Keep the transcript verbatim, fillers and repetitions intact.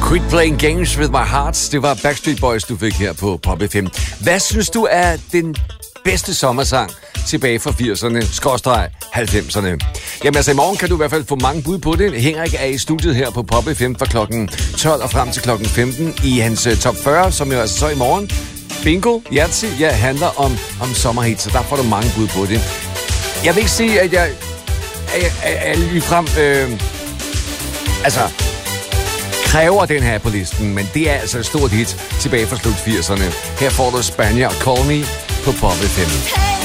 Quit Playing Games With My Heart. Det var Backstreet Boys, du fik her på Pop F M. Hvad synes du er den bedste sommersang tilbage fra firserne, skråstreg halvfemserne? Jamen altså, i morgen kan du i hvert fald få mange bud på det. Henrik er i studiet her på Pop F M fra klokken tolv og frem til klokken femten i hans uh, top fyrre, som jo altså så i morgen. Bingo, Yahtzee, ja, handler om, om sommerhit, så der får du mange bud på det. Jeg vil ikke sige, at jeg er, er, er lige frem... Øh, altså... kræver den her på listen, men det er altså et stort hit tilbage fra slut firserne. Her får du Spanier og Call Me på Pop F M.